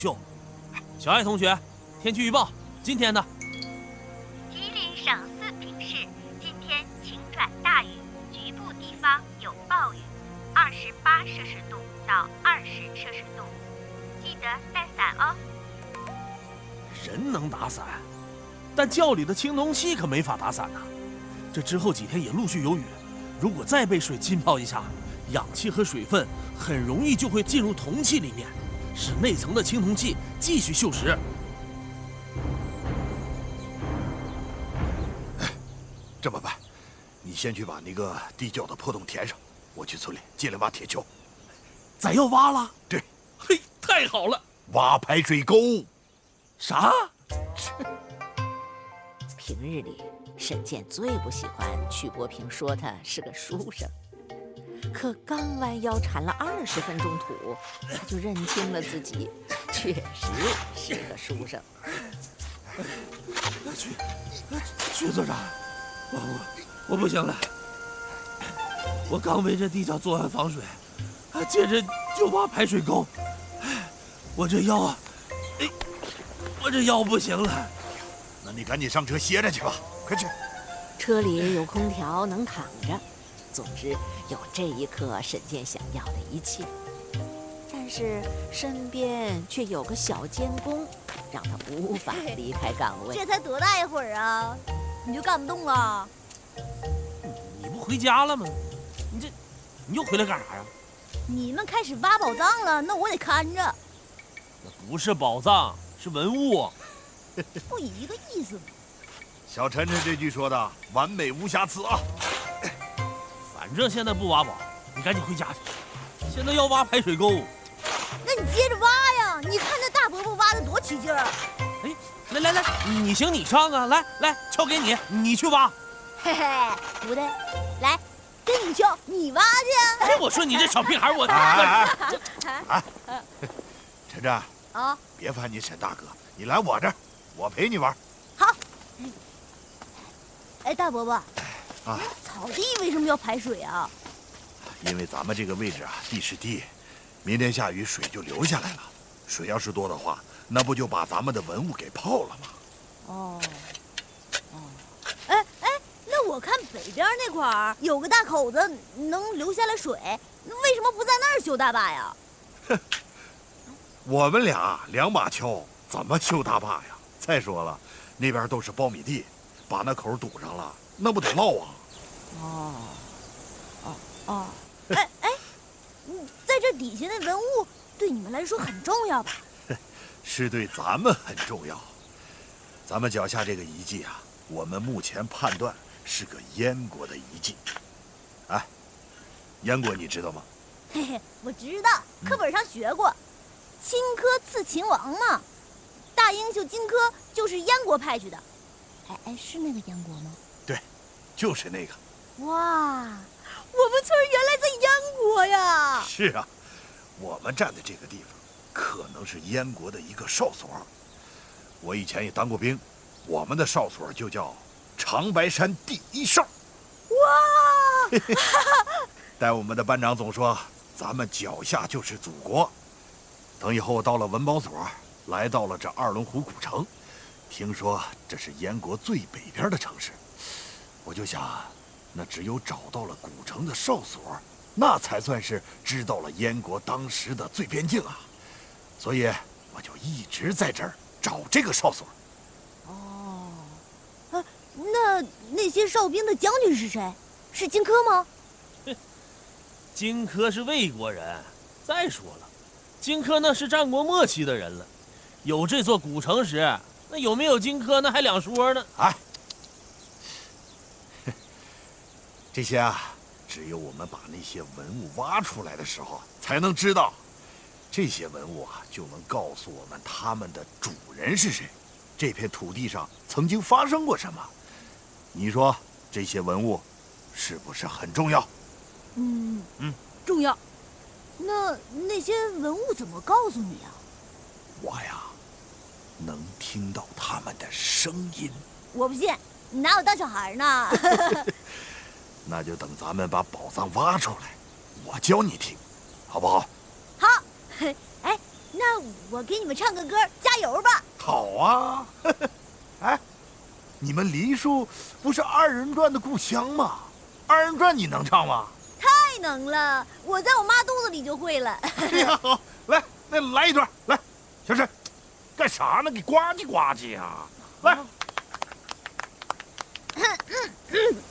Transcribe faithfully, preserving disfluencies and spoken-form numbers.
秀。小爱同学，天气预报，今天的。 吉林省四平市今天晴转大雨，局部地方有暴雨，二十八摄氏度到二十摄氏度，记得带伞哦。 人能打伞，但窖里的青铜器可没法打伞呐。这之后几天也陆续有雨，如果再被水浸泡一下，氧气和水分很容易就会进入铜器里面，使内层的青铜器继续锈蚀。 这么办，你先去把那个地窖的破洞填上，我去村里借两把铁锹。 咱要挖了？ 对， 嘿，太好了！ 挖排水沟。 啥？ 平日里，沈健最不喜欢曲伯平说他是个书生，可刚弯腰铲了二十分钟土，他就认清了自己，确实是个书生。 曲曲所长，我我我不行了，我刚为这地窖做完防水，接着就挖排水沟，我这腰啊，哎，我这腰不行了。 那你赶紧上车歇着去吧，快去。 车里有空调，能躺着。总之，有这一刻沈健想要的一切。但是身边却有个小监工，让他无法离开岗位。 这才多大一会儿啊，你就干不动了？ 你不回家了吗？你这，你又回来干啥呀？ 你们开始挖宝藏了，那我得看着。 那不是宝藏，是文物。 不一个意思吗？ 小陈陈这句说的完美无瑕疵啊！ 反正现在不挖宝，你赶紧回家去。现在要挖排水沟， 那你接着挖呀！你看那大伯伯挖的多起劲儿。 哎，来来来，你行你上啊！来来，锹给你，你去挖。 嘿嘿，不对，来，给你锹，你挖去。 哎，我说你这小屁孩，我哎哎哎，陈真啊， 别烦你沈大哥，你来我这儿，我陪你玩。 好。哎，大伯伯， 啊， 草地为什么要排水啊？ 因为咱们这个位置啊，地势低，明天下雨水就流下来了。水要是多的话，那不就把咱们的文物给泡了吗？ 哦，哦，哎哎，那我看北边那块儿有个大口子，能流下来水，为什么不在那儿修大坝呀？ 哼，我们俩两把锹，怎么修大坝呀？再说了，那边都是苞米地。把那口堵上了，那不得涝啊！ 哦，哦哦，哎哎，在这底下的文物对你们来说很重要吧？ 是对咱们很重要。咱们脚下这个遗迹啊，我们目前判断是个燕国的遗迹。哎，燕国你知道吗？ 嘿嘿，我知道，课本上学过，荆轲刺秦王嘛。大英雄荆轲就是燕国派去的。哎哎，是那个燕国吗？ 对，就是那个。 哇，我们村原来在燕国呀！ 是啊，我们站的这个地方，可能是燕国的一个哨所。我以前也当过兵，我们的哨所就叫长白山第一哨。 哇！ 带我们的班长总说，咱们脚下就是祖国。等以后到了文保所，来到了这二龙湖古城。听说这是燕国最北边的城市，我就想，那只有找到了古城的哨所，那才算是知道了燕国当时的最边境啊。所以我就一直在这儿找这个哨所。 哦，啊，那那些哨兵的将军是谁？是荆轲吗？ 荆轲是魏国人。再说了，荆轲那是战国末期的人了，有这座古城时。那有没有荆轲那还两说呢？ 哎，这些啊，只有我们把那些文物挖出来的时候才能知道。这些文物啊，就能告诉我们他们的主人是谁，这片土地上曾经发生过什么。你说这些文物是不是很重要？ 嗯嗯， 重要。那那些文物怎么告诉你啊？ 我呀。能听到他们的声音。 我不信，你拿我当小孩呢？ 那就等咱们把宝藏挖出来，我教你听，好不好？ 好。哎， 那我给你们唱个歌，加油吧！ 好啊！哎，你们梨树不是二人转的故乡吗？二人转你能唱吗？ 太能了，我在我妈肚子里就会了。 哎呀，好，来，那来一段，来，小沈，干啥呢？给呱唧呱唧呀！来。 嗯嗯嗯